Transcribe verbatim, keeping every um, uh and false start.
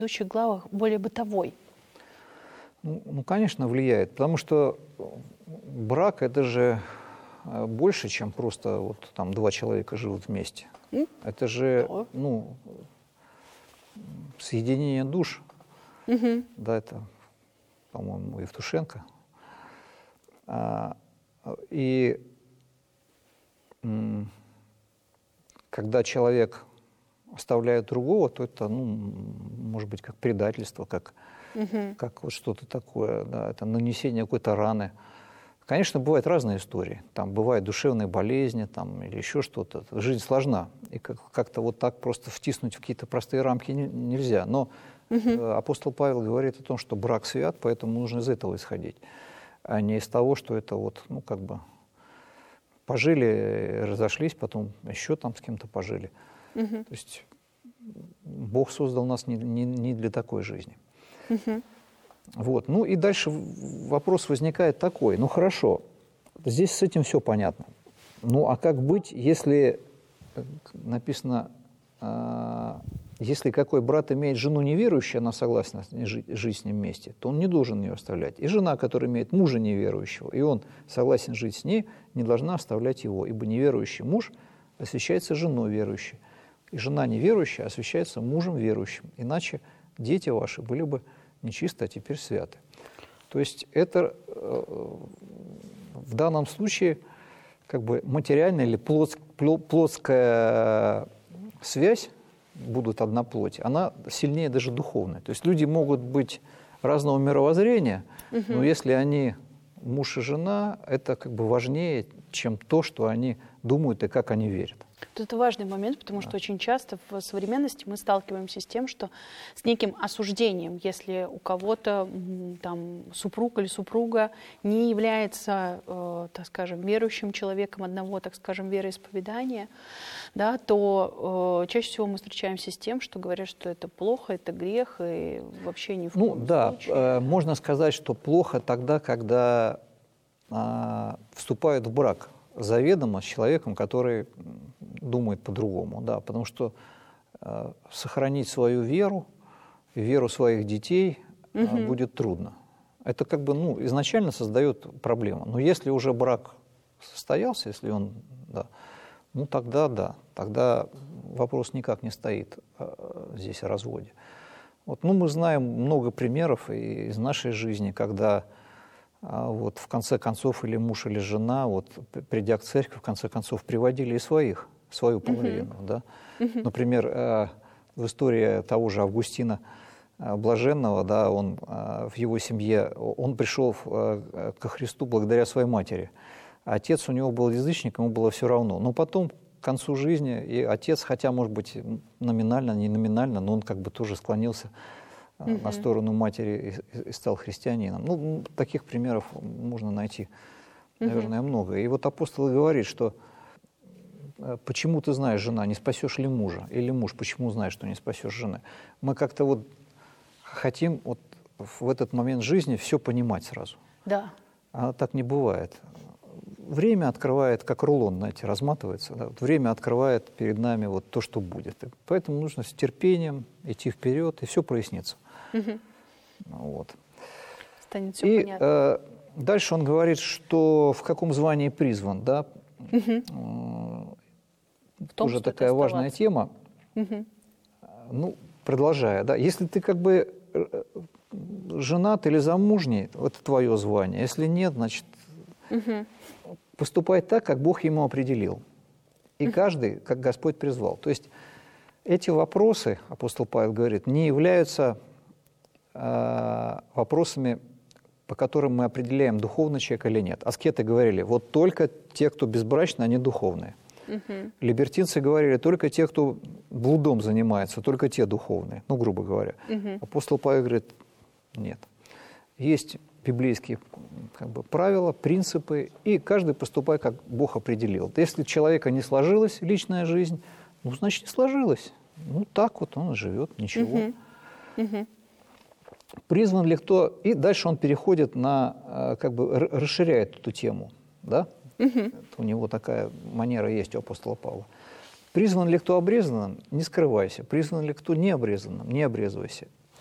предыдущих главах более бытовой. Ну, ну, конечно, влияет, потому что брак – это же больше, чем просто вот там два человека живут вместе. Mm. Это же, oh. ну, соединение душ. Mm-hmm. Да, это, по-моему, Евтушенко. А, и м, когда человек оставляет другого, то это, ну, может быть, как предательство, как, mm-hmm. как вот что-то такое, да, это нанесение какой-то раны. Конечно, бывают разные истории. Там бывают душевные болезни там, или еще что-то. Жизнь сложна. И как-то вот так просто втиснуть в какие-то простые рамки нельзя. Но uh-huh. апостол Павел говорит о том, что брак свят, поэтому нужно из этого исходить. А не из того, что это вот, ну, как бы пожили, разошлись, потом еще там с кем-то пожили. Uh-huh. То есть Бог создал нас не, не, не для такой жизни. Uh-huh. Вот. Ну и дальше вопрос возникает такой. Ну хорошо, здесь с этим все понятно. Ну а как быть, если написано, э, если какой брат имеет жену неверующую, она согласна жить, жить с ним вместе, то он не должен ее оставлять. И жена, которая имеет мужа неверующего, и он согласен жить с ней, не должна оставлять его, ибо неверующий муж освящается женой верующей, и жена неверующая освящается мужем верующим. Иначе дети ваши были бы нечисто, а теперь святы. То есть это э, в данном случае как бы материальная или плотс, плотская связь, будут одна плоть, она сильнее даже духовная. То есть люди могут быть разного мировоззрения, угу. но если они муж и жена, это как бы важнее, чем то, что они думают и как они верят. Это важный момент, потому что очень часто в современности мы сталкиваемся с тем, что с неким осуждением, если у кого-то там супруг или супруга не является, э, так скажем, верующим человеком одного, так скажем, вероисповедания, да, то э, чаще всего мы встречаемся с тем, что говорят, что это плохо, это грех, и вообще не в коем Ну да, случае. Э, можно сказать, что плохо тогда, когда э, вступают в брак заведомо с человеком, который думает по-другому, да, потому что э, сохранить свою веру, веру своих детей э, угу. будет трудно. Это как бы, ну, изначально создает проблему. Но если уже брак состоялся, если он, да, ну тогда да, тогда вопрос никак не стоит э, здесь о разводе. Вот, ну, мы знаем много примеров из нашей жизни, когда А вот в конце концов или муж, или жена, вот, придя к церкви, в конце концов приводили и своих, свою половину. Uh-huh. Да? Uh-huh. Например, в истории того же Августина Блаженного, да, он, в его семье, он пришел ко Христу благодаря своей матери. Отец у него был язычник, ему было все равно. Но потом, к концу жизни, и отец, хотя, может быть, номинально, не номинально, но он как бы тоже склонился Uh-huh. на сторону матери и, и стал христианином. Ну, таких примеров можно найти, наверное, uh-huh. много. И вот апостол говорит, что почему ты знаешь, жена, не спасешь ли мужа? Или муж, почему знаешь, что не спасешь жены? Мы как-то вот хотим вот в этот момент жизни все понимать сразу. Да. А так не бывает. Время открывает, как рулон, знаете, разматывается. Да? Вот время открывает перед нами вот то, что будет. И поэтому нужно с терпением идти вперед, и все прояснится. Угу. Вот. Станет все и понятно. Э, дальше он говорит, что в каком звании призван, да? Угу. Тоже такая важная тема. Угу. Ну, продолжая, да, если ты как бы женат или замужний, это твое звание. Если нет, значит, угу. поступай так, как Бог ему определил. И угу. каждый, как Господь призвал. То есть эти вопросы, апостол Павел говорит, не являются э, вопросами, по которым мы определяем, духовный человек или нет. Аскеты говорили, вот только те, кто безбрачны, они духовные. Угу. Либертинцы говорили, только те, кто блудом занимается, только те духовные, ну, грубо говоря. Угу. Апостол Павел говорит, нет. Есть библейские как бы, правила, принципы, и каждый поступает, как Бог определил. Если у человека не сложилась личная жизнь, ну, значит, не сложилась. Ну, так вот он и живет, ничего. Угу. Угу. Призван ли кто? И дальше он переходит на, как бы, расширяет эту тему, да? Угу. У него такая манера есть у апостола Павла. Призван ли кто обрезанным? Не скрывайся. Призван ли кто не обрезанным? Не обрезывайся.